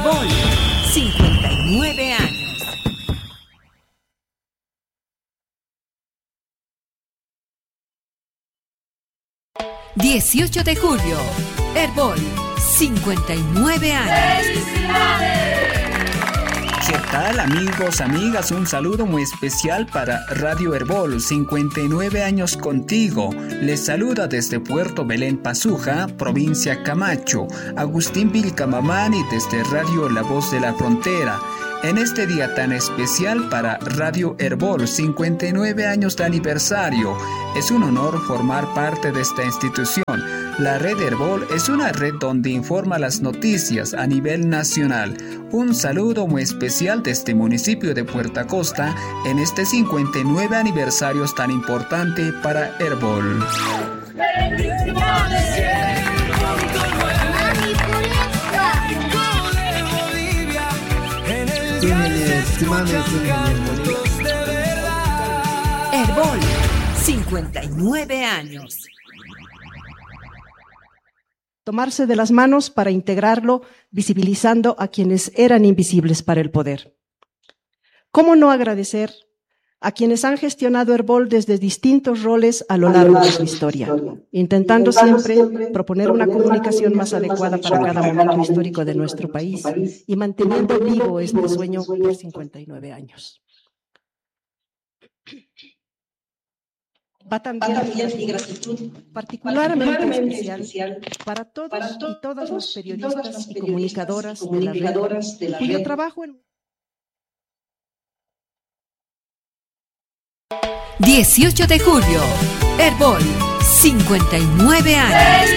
Herbol, 59 años. ...18 de julio... Herbol, 59 años. ¿Qué tal, amigos, amigas? Un saludo muy especial para Radio Herbol, 59 años contigo. Les saluda desde Puerto Belén Pazuja, provincia Camacho, Agustín Vilcamamani desde Radio La Voz de la Frontera. En este día tan especial para Radio Herbol, 59 años de aniversario, es un honor formar parte de esta institución. La red Herbol es una red donde informa las noticias a nivel nacional. Un saludo muy especial desde el municipio de Puerto Acosta en este 59 aniversario tan importante para Herbol. Herbol, 59 años. Tomarse de las manos para integrarlo, visibilizando a quienes eran invisibles para el poder. ¿Cómo no agradecer a quienes han gestionado Herbol desde distintos roles a lo largo de su historia, intentando siempre proponer una comunicación más adecuada para cada momento histórico de nuestro país y manteniendo vivo este sueño por 59 años? Va también mi gratitud particularmente especial para todos y todas los periodistas y comunicadoras de la red, cuyo trabajo en 18 de julio, Herbol, 59 años.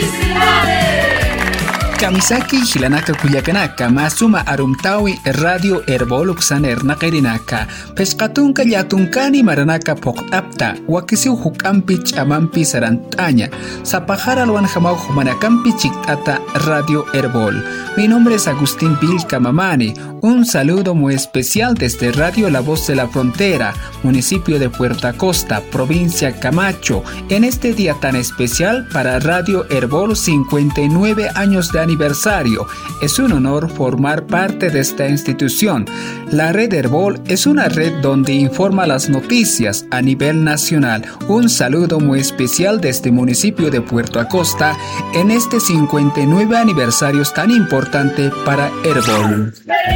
Kamisaki Hilanaka Kuyakanaka Masuma Arumtawi Radio Herbol Uksaner Nakirinaka Pescatunka Yatunkani Maranaka Pokapta Wakisiu Hukampi Chamampi Sarantaña Zapajara Luanjamau Humanakampi Chiktata Radio Herbol. Mi nombre es Agustín Vilcamamani. Un saludo muy especial desde Radio La Voz de la Frontera, municipio de Puerto Acosta, provincia Camacho, en este día tan especial para Radio Herbol, 59 años de aniversario. Es un honor formar parte de esta institución. La red Herbol es una red donde informa las noticias a nivel nacional. Un saludo muy especial desde el municipio de Puerto Acosta en este 59 aniversario tan importante para Herbol.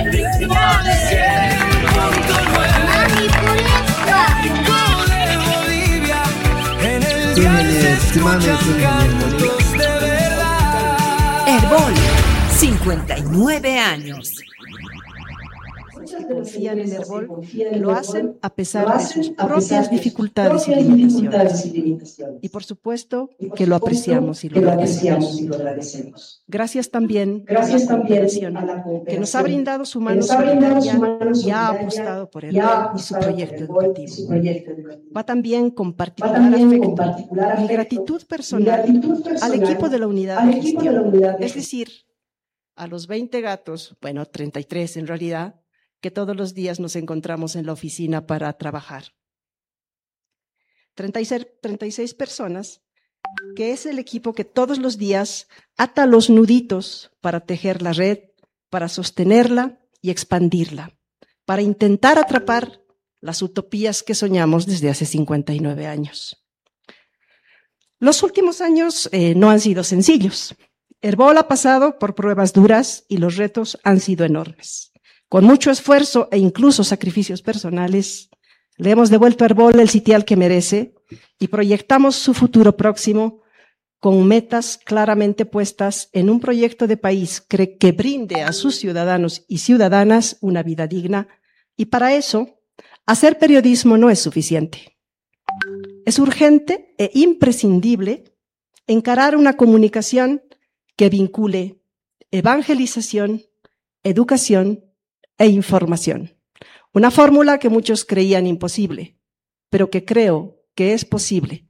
Herbol, 59 años. que confían en Herbol lo hacen a pesar de sus propias dificultades y limitaciones. Y por supuesto que lo apreciamos y lo agradecemos. Gracias también a la cooperación que nos ha brindado su mano solidaria y ha apostado por Herbol y su proyecto educativo. Va también con particular afecto y gratitud personal al equipo de la unidad de gestión, es decir, a los 20 gatos, bueno, 33 en realidad, que todos los días nos encontramos en la oficina para trabajar. 36 personas, que es el equipo que todos los días ata los nuditos para tejer la red, para sostenerla y expandirla, para intentar atrapar las utopías que soñamos desde hace 59 años. Los últimos años no han sido sencillos. Herbol ha pasado por pruebas duras y los retos han sido enormes. Con mucho esfuerzo e incluso sacrificios personales, le hemos devuelto a Herbol el sitial que merece y proyectamos su futuro próximo con metas claramente puestas en un proyecto de país que brinde a sus ciudadanos y ciudadanas una vida digna. Y para eso, hacer periodismo no es suficiente. Es urgente e imprescindible encarar una comunicación que vincule evangelización, educación e información. Una fórmula que muchos creían imposible, pero que creo que es posible.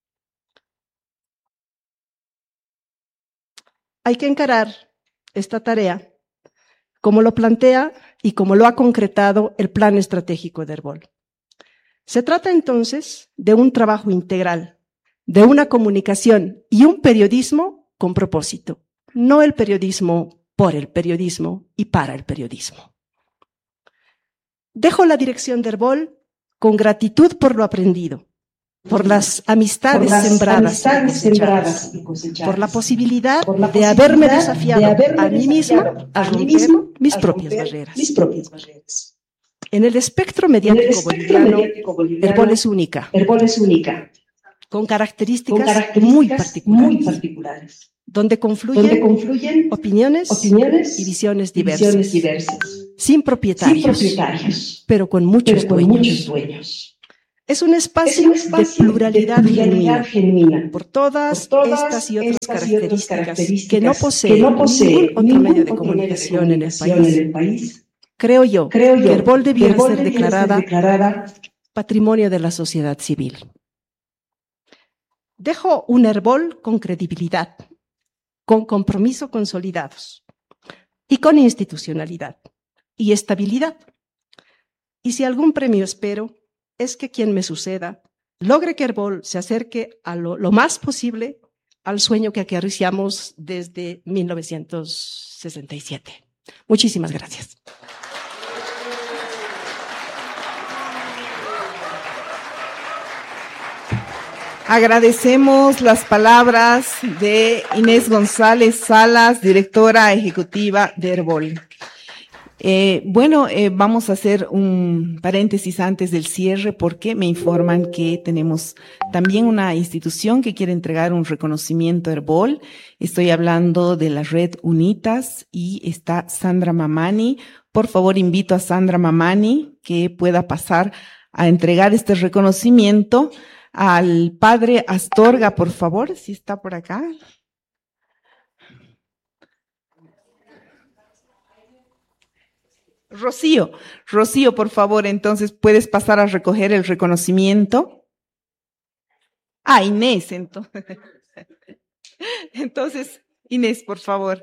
Hay que encarar esta tarea como lo plantea y como lo ha concretado el Plan Estratégico de Herbol. Se trata entonces de un trabajo integral, de una comunicación y un periodismo con propósito, no el periodismo por el periodismo y para el periodismo. Dejo la dirección de Herbol con gratitud por lo aprendido, por las amistades sembradas y cosechadas, por la posibilidad de haberme desafiado a mí misma a romper mis propias barreras. En el espectro mediático boliviano, Herbol es única, con características muy particulares, donde confluyen opiniones y visiones diversas, sin propietarios, pero con muchos dueños. Es un espacio de pluralidad genuina, por todas estas y otras características que no posee ningún otro medio de comunicación en el país. Creo yo que Herbol debiera ser declarada Patrimonio de la Sociedad Civil. Dejo un Herbol con credibilidad, con compromiso consolidados y con institucionalidad y estabilidad. Y si algún premio espero, es que quien me suceda logre que Herbol se acerque a lo más posible al sueño que acariciamos desde 1967. Muchísimas gracias. Agradecemos las palabras de Inés González Salas, directora ejecutiva de Herbol. Vamos a hacer un paréntesis antes del cierre porque me informan que tenemos también una institución que quiere entregar un reconocimiento a Herbol. Estoy hablando de la red UNITAS y está Sandra Mamani. Por favor, invito a Sandra Mamani que pueda pasar a entregar este reconocimiento al padre Astorga, por favor, si está por acá. Rocío, por favor, entonces, ¿puedes pasar a recoger el reconocimiento? Inés, entonces. Entonces, Inés, por favor.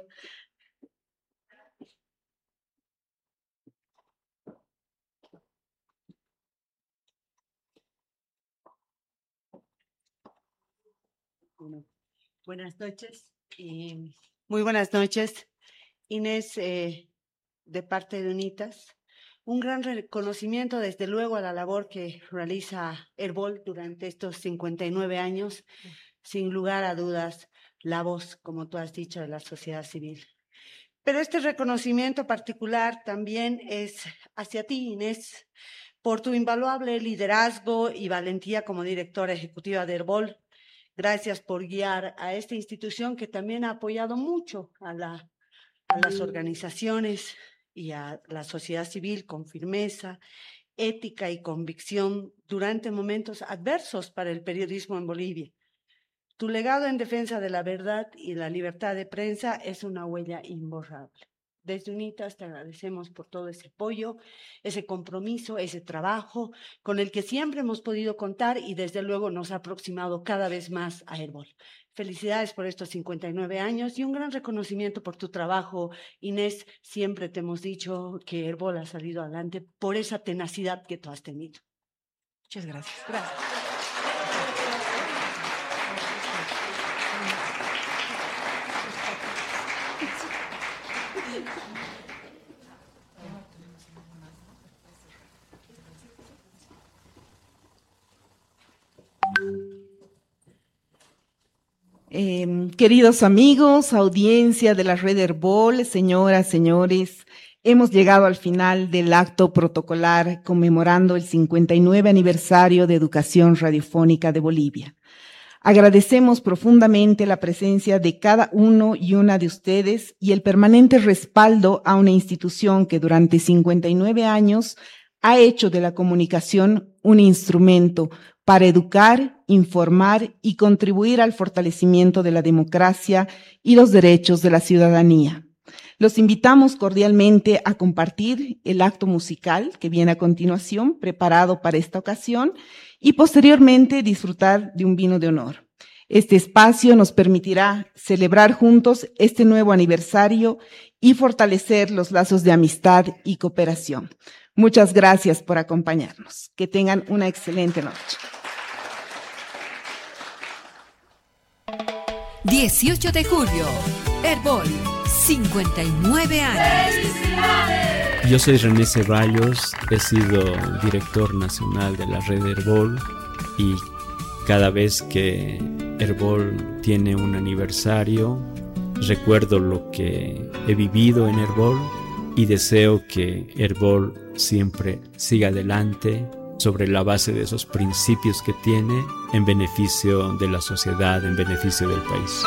Buenas noches, muy buenas noches. Inés, de parte de UNITAS, un gran reconocimiento desde luego a la labor que realiza Herbol durante estos 59 años, sin lugar a dudas, la voz, como tú has dicho, de la sociedad civil. Pero este reconocimiento particular también es hacia ti, Inés, por tu invaluable liderazgo y valentía como directora ejecutiva de Herbol. Gracias por guiar a esta institución que también ha apoyado mucho a las organizaciones y a la sociedad civil con firmeza, ética y convicción durante momentos adversos para el periodismo en Bolivia. Tu legado en defensa de la verdad y la libertad de prensa es una huella imborrable. Desde UNITAS te agradecemos por todo ese apoyo, ese compromiso, ese trabajo con el que siempre hemos podido contar y desde luego nos ha aproximado cada vez más a Herbol. Felicidades por estos 59 años y un gran reconocimiento por tu trabajo, Inés. Siempre te hemos dicho que Herbol ha salido adelante por esa tenacidad que tú has tenido. Muchas gracias. Gracias. Queridos amigos, audiencia de la red Herbol, señoras, señores, hemos llegado al final del acto protocolar conmemorando el 59 aniversario de Educación Radiofónica de Bolivia. Agradecemos profundamente la presencia de cada uno y una de ustedes y el permanente respaldo a una institución que durante 59 años ha hecho de la comunicación un instrumento para educar, informar y contribuir al fortalecimiento de la democracia y los derechos de la ciudadanía. Los invitamos cordialmente a compartir el acto musical que viene a continuación, preparado para esta ocasión, y posteriormente disfrutar de un vino de honor. Este espacio nos permitirá celebrar juntos este nuevo aniversario y fortalecer los lazos de amistad y cooperación. Muchas gracias por acompañarnos. Que tengan una excelente noche. 18 de julio, Herbol, 59 años. Yo soy René Ceballos, he sido director nacional de la red Herbol y cada vez que Herbol tiene un aniversario, recuerdo lo que he vivido en Herbol y deseo que Herbol siempre siga adelante sobre la base de esos principios que tiene en beneficio de la sociedad, en beneficio del país.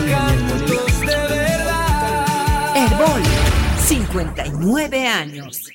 Herbol, 59 años.